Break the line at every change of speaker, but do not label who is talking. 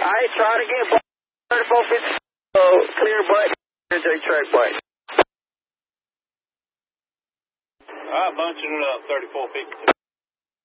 Alright, try it again. 3450. Clear butt. Clear track butt.
Alright, bunching it up. 3450.